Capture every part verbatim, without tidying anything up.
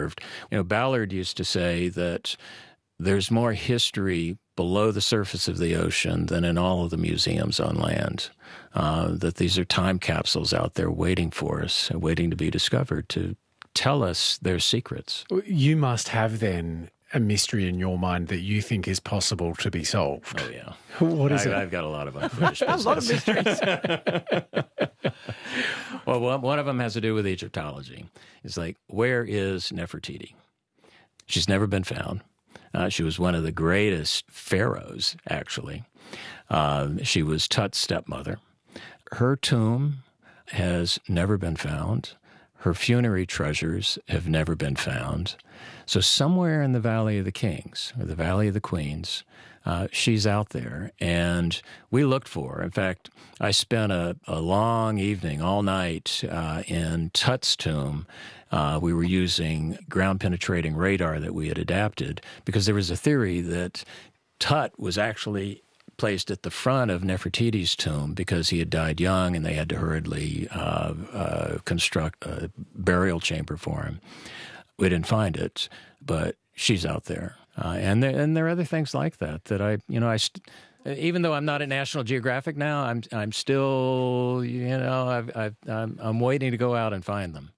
preserved. You know, Ballard used to say that there's more history below the surface of the ocean than in all of the museums on land, uh, that these are time capsules out there waiting for us, waiting to be discovered, to tell us their secrets. You must have, then, a mystery in your mind that you think is possible to be solved. Oh, yeah. What is I, it? I've got a lot of unfinished business. A lot of mysteries. Well, one, one of them has to do with Egyptology. It's like, where is Nefertiti? She's never been found. Uh, she was one of the greatest pharaohs, actually. Uh, she was Tut's stepmother. Her tomb has never been found. Her funerary treasures have never been found. So somewhere in the Valley of the Kings, or the Valley of the Queens, uh, she's out there. And we looked for her. In fact, I spent a, a long evening, all night, uh, in Tut's tomb. Uh, we were using ground-penetrating radar that we had adapted because there was a theory that Tut was actually placed at the front of Nefertiti's tomb because he had died young and they had to hurriedly uh, uh, construct a burial chamber for him. We didn't find it, but she's out there. Uh, and, there, and there are other things like that that I, you know, I, st- even though I'm not at National Geographic now, I'm I'm still, you know, I've, I've, I'm, I'm waiting to go out and find them.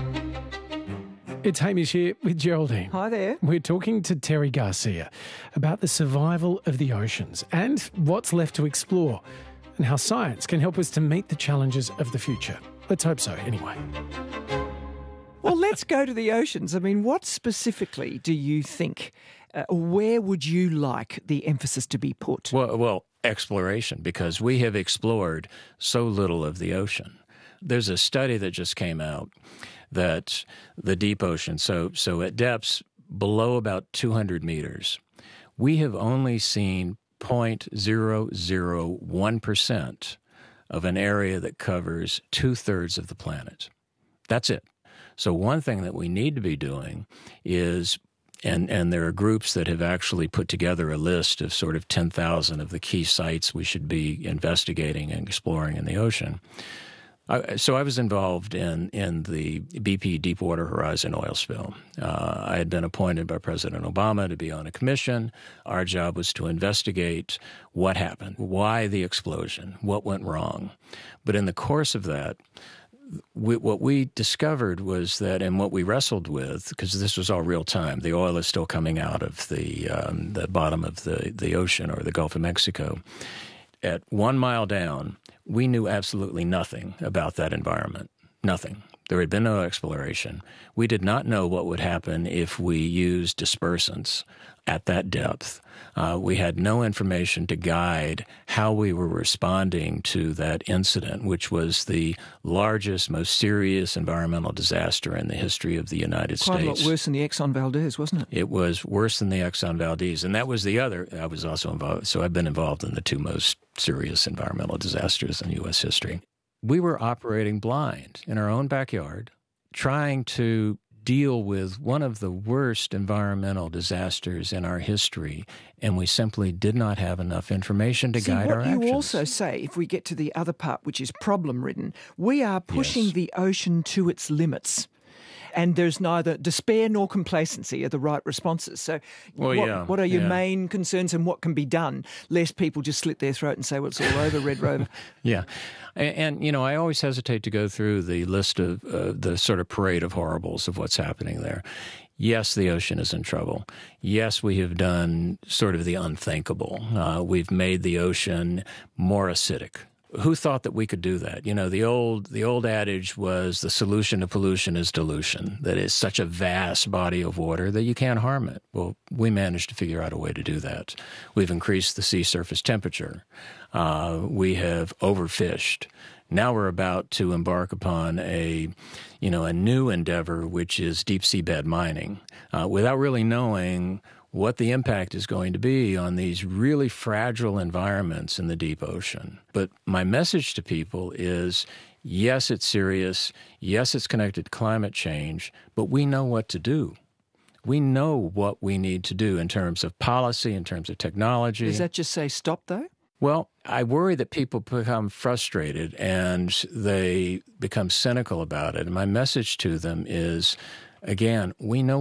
It's Hamish here with Geraldine. Hi there. We're talking to Terry Garcia about the survival of the oceans and what's left to explore and how science can help us to meet the challenges of the future. Let's hope so, anyway. Well, let's go to the oceans. I mean, what specifically do you think, uh, where would you like the emphasis to be put? Well, well, exploration, because we have explored so little of the ocean. There's a study that just came out that the deep ocean, so so at depths below about two hundred meters, we have only seen zero point zero zero one percent of an area that covers two-thirds of the planet. That's it. So one thing that we need to be doing is, and, and there are groups that have actually put together a list of sort of ten thousand of the key sites we should be investigating and exploring in the ocean. I, so I was involved in, in the B P Deepwater Horizon oil spill. Uh, I had been appointed by President Obama to be on a commission. Our job was to investigate what happened, why the explosion, what went wrong. But in the course of that, we, what we discovered was that, and what we wrestled with, because this was all real time, the oil is still coming out of the, um, the bottom of the, the ocean or the Gulf of Mexico. At one mile down, we knew absolutely nothing about that environment, nothing. There had been no exploration. We did not know what would happen if we used dispersants at that depth. Uh, we had no information to guide how we were responding to that incident, which was the largest, most serious environmental disaster in the history of the United Quite States. a lot worse than the Exxon Valdez, wasn't it? It was worse than the Exxon Valdez, and that was the other. I was also involved, so I've been involved in the two most serious environmental disasters in U S history. We were operating blind in our own backyard, trying to deal with one of the worst environmental disasters in our history, and we simply did not have enough information to See, guide what our actions. you also say, if we get to the other part, which is problem-ridden, we are pushing Yes. the ocean to its limits. And there's neither despair nor complacency are the right responses. So Well, what, yeah, what are your yeah. main concerns and what can be done, lest people just slit their throat and say, well, it's all over, Red Rover? Yeah. And, and, you know, I always hesitate to go through the list of uh, the sort of parade of horribles of what's happening there. Yes, the ocean is in trouble. Yes, we have done sort of the unthinkable. Uh, we've made the ocean more acidic. Who thought that we could do that? You know, the old the old adage was the solution to pollution is dilution, that it's such a vast body of water that you can't harm it. Well, we managed to figure out a way to do that. We've increased the sea surface temperature. Uh, we have overfished. Now we're about to embark upon a, you know, a new endeavor, which is deep seabed mining, uh, without really knowing what the impact is going to be on these really fragile environments in the deep ocean. But my message to people is, yes, it's serious. Yes, it's connected to climate change, but we know what to do. We know what we need to do in terms of policy, in terms of technology. Does that just say stop, though? Well, I worry that people become frustrated and they become cynical about it. And my message to them is, again, we know